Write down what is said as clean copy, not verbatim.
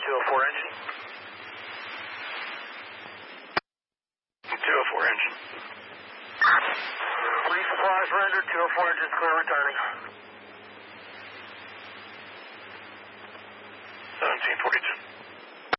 204 engine. 204 engine. Police supplies rendered, 204 engine clear returning.